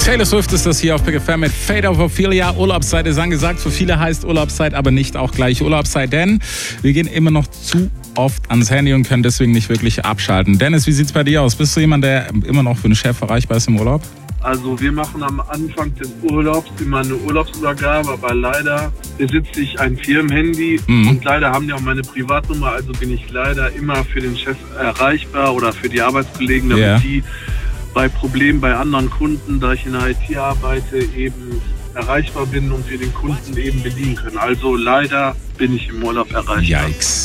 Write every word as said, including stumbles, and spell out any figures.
Taylor Swift ist das hier auf Big F M mit Fate of Ophelia. Urlaubszeit ist angesagt. Für viele heißt Urlaubszeit aber nicht auch gleich Urlaubszeit, denn wir gehen immer noch zu oft ans Handy und können deswegen nicht wirklich abschalten. Dennis, wie sieht's bei dir aus? Bist du jemand, der immer noch für den Chef erreichbar ist im Urlaub? Also wir machen am Anfang des Urlaubs immer eine Urlaubsübergabe, aber leider besitze ich ein Firmenhandy mhm. und leider haben die auch meine Privatnummer, also bin ich leider immer für den Chef erreichbar oder für die Arbeitskollegen, damit yeah. die bei Problemen bei anderen Kunden, da ich in der I T arbeite, eben erreichbar bin und wir den Kunden eben bedienen können. Also leider bin ich im Urlaub erreichbar. Yikes.